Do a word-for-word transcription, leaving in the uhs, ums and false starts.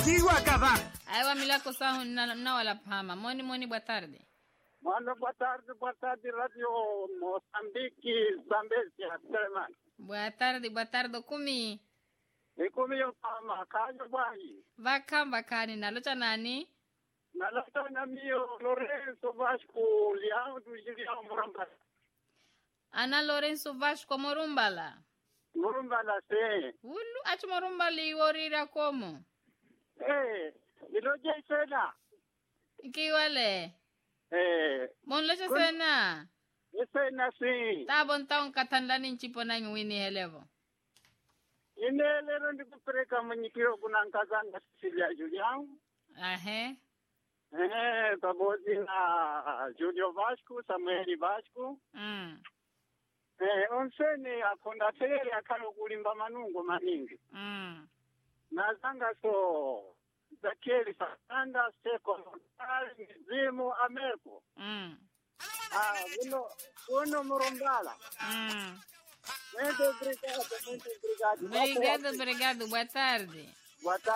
Siwa kava. Aiwa milako sahu na, na wala pama. Moni moni boa tarde. Mano, boa tarde, boa tarde, Radio Moçambique, Zambésia, Telemani. Boa tarde, boa tarde, kumi. E kumi yo pama, kajo bwahi. Vakamba kani, nalocha nani? Nalota na mio Lorenzo Vasco Leão do Julião Morumbala. Ana Lorenzo Vasco Morumbala. Morumbala, sim. Ulu, achu Morumbala iworira como? Eh, iloje sena. Iki wale? Eh. Mon locha sena? Sena, sim. Tabon taon katandani nchipo na ngwini helevo. Inelero ndikupeleka mwenyekiro kuna nkazanga Cecilia Julião. Ahe. Eh, pamoja na Julio Vasco, Samuel Vasco. Mm. Eh, onsene akondatere akalo kulimba manungo maningi. Mm. Nazanga so Zakeli Fernanda Seko Mortali Mizimu Amerko. Mm. Ah, uno uno Morumbala. Mm. Muito obrigado, muito obrigado. Obrigado, obrigado. Boa tarde. Boa tarde.